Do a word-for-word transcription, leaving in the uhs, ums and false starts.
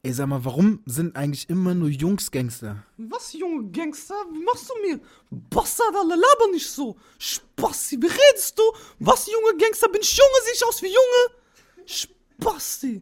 Ey, sag mal, warum sind eigentlich immer nur Jungs Gangster? Was, junge Gangster? Wie machst du mir? Bastard, Alter, laber nicht so. Spasti, wie redest du? Was, junge Gangster? Bin ich Junge? Sehe ich aus wie Junge? Spasti.